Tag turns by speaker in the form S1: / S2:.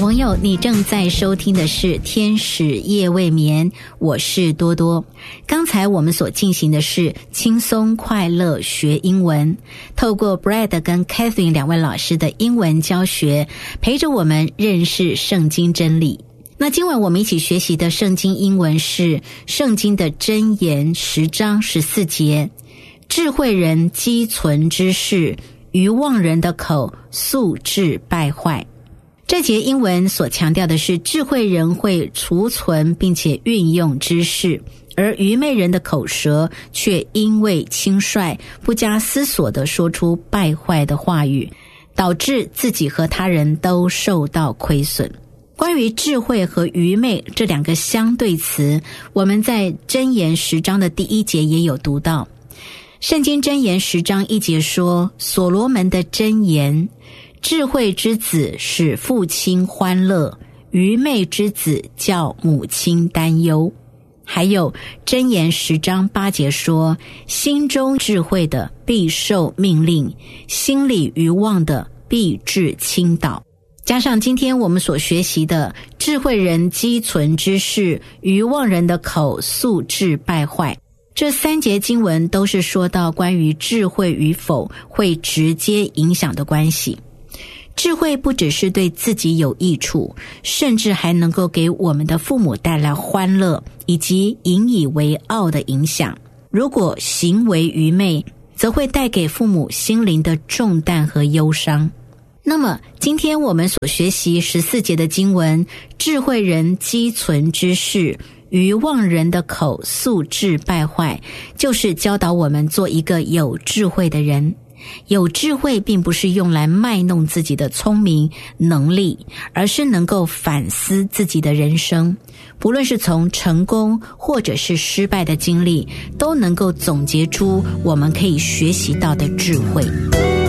S1: 朋友，你正在收听的是天使夜未眠，我是多多。刚才我们所进行的是轻松快乐学英文，透过 Brad 跟 Catherine 两位老师的英文教学，陪着我们认识圣经真理。那今晚我们一起学习的圣经英文是圣经的箴言10章14节，智慧人积存知识，愚妄人的口速致败坏。这节英文所强调的是智慧人会储存并且运用知识，而愚昧人的口舌却因为轻率不加思索地说出败坏的话语，导致自己和他人都受到亏损。关于智慧和愚昧这两个相对词，我们在箴言10章的第1节也有读到。圣经箴言10章1节说，所罗门的箴言，智慧之子使父亲欢乐，愚昧之子叫母亲担忧。还有箴言10章8节说，心中智慧的必受命令，心里愚妄的必致倾倒。加上今天我们所学习的智慧人积存知识，愚妄人的口速致败坏，这3节经文都是说到关于智慧与否会直接影响的关系。智慧不只是对自己有益处，甚至还能够给我们的父母带来欢乐以及引以为傲的影响。如果行为愚昧，则会带给父母心灵的重担和忧伤。那么今天我们所学习14节的经文，智慧人积存知识，愚妄人的口速致败坏，就是教导我们做一个有智慧的人。有智慧并不是用来卖弄自己的聪明能力，而是能够反思自己的人生，不论是从成功或者是失败的经历，都能够总结出我们可以学习到的智慧。